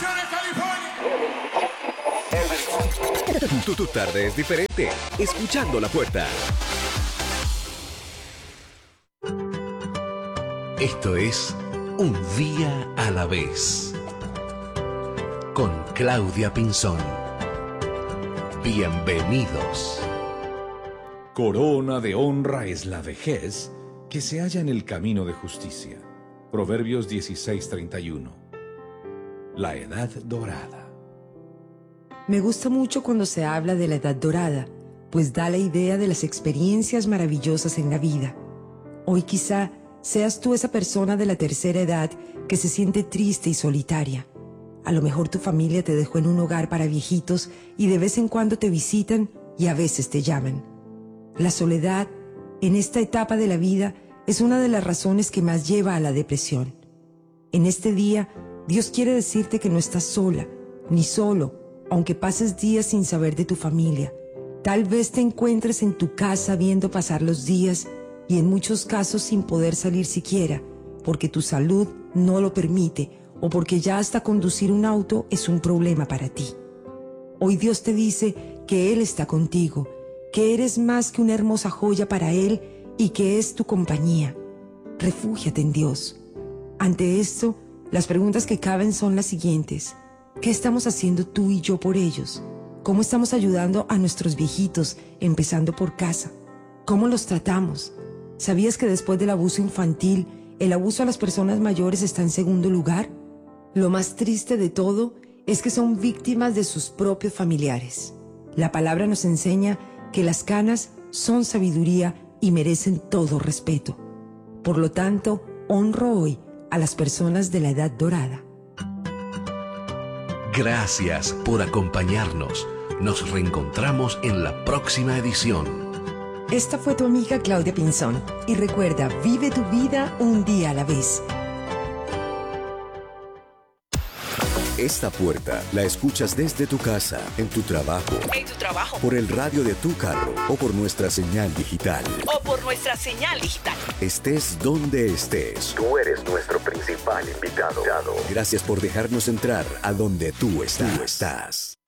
Tu tarde es diferente. Escuchando La Puerta. Esto es Un Día a la Vez. Con Claudia Pinzón. Bienvenidos. Corona de honra es la vejez que se halla en el camino de justicia. Proverbios 16:31. La edad dorada. Me gusta mucho cuando se habla de la edad dorada, pues da la idea de las experiencias maravillosas en la vida. Hoy quizá seas tú esa persona de la tercera edad que se siente triste y solitaria. A lo mejor tu familia te dejó en un hogar para viejitos y de vez en cuando te visitan y a veces te llaman. La soledad, en esta etapa de la vida, es una de las razones que más lleva a la depresión. En este día, Dios quiere decirte que no estás sola, ni solo, aunque pases días sin saber de tu familia. Tal vez te encuentres en tu casa viendo pasar los días y en muchos casos sin poder salir siquiera, porque tu salud no lo permite o porque ya hasta conducir un auto es un problema para ti. Hoy Dios te dice que Él está contigo, que eres más que una hermosa joya para Él y que es tu compañía. Refúgiate en Dios. Ante esto, las preguntas que caben son las siguientes. ¿Qué estamos haciendo tú y yo por ellos? ¿Cómo estamos ayudando a nuestros viejitos, empezando por casa? ¿Cómo los tratamos? ¿Sabías que después del abuso infantil, el abuso a las personas mayores está en segundo lugar? Lo más triste de todo es que son víctimas de sus propios familiares. La palabra nos enseña que las canas son sabiduría y merecen todo respeto. Por lo tanto, honro hoy a las personas de la edad dorada. Gracias por acompañarnos. Nos reencontramos en la próxima edición. Esta fue tu amiga Claudia Pinzón. Y recuerda, vive tu vida un día a la vez. Esta puerta la escuchas desde tu casa, en tu trabajo, por el radio de tu carro o por nuestra señal digital. Estés donde estés, tú eres nuestro principal invitado. Gracias por dejarnos entrar a donde tú estás.